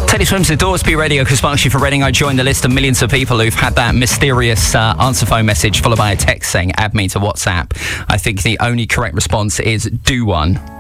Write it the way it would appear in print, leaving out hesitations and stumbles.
Teddy Swims, the Dorsby Radio, Chris Barkshy for Reading. I joined the list of millions of people who've had that mysterious answer phone message followed by a text saying, add me to WhatsApp. I think the only correct response is do one.